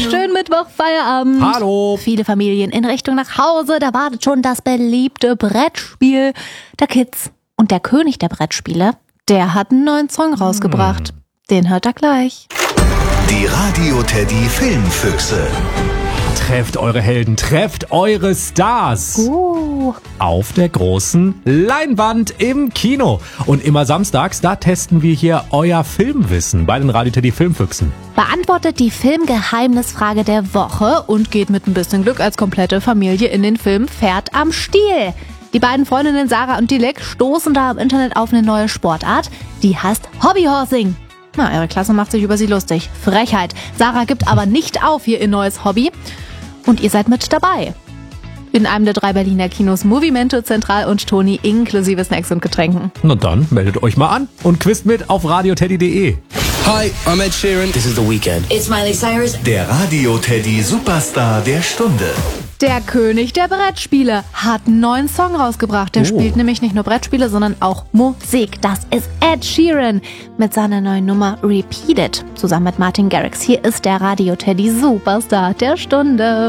Schönen Mittwoch, Feierabend. Hallo. Viele Familien in Richtung nach Hause. Da wartet schon das beliebte Brettspiel der Kids. Und der König der Brettspiele, der hat einen neuen Song rausgebracht. Den hört er gleich. Die Radio Teddy Filmfüchse. Trefft eure Helden, trefft eure Stars. Auf der großen Leinwand im Kino. Und immer samstags, da testen wir hier euer Filmwissen bei den Radio Teddy Filmfüchsen. Beantwortet die Filmgeheimnisfrage der Woche und geht mit ein bisschen Glück als komplette Familie in den Film Pferd am Stiel. Die beiden Freundinnen Sarah und Dilek stoßen da im Internet auf eine neue Sportart, die heißt Hobbyhorsing. Na, ihre Klasse macht sich über sie lustig. Frechheit. Sarah gibt aber nicht auf ihr neues Hobby. Und ihr seid mit dabei. In einem der 3 Berliner Kinos Movimento, Zentral und Toni inklusive Snacks und Getränken. Na dann, meldet euch mal an und quizt mit auf radioteddy.de. Hi, I'm Ed Sheeran. This is The Weeknd. It's Miley Cyrus. Der Radio Teddy Superstar der Stunde. Der König der Brettspiele hat einen neuen Song rausgebracht. Der spielt nämlich nicht nur Brettspiele, sondern auch Musik. Das ist Ed Sheeran mit seiner neuen Nummer Repeat It. Zusammen mit Martin Garrix. Hier ist der Radio Teddy Superstar der Stunde.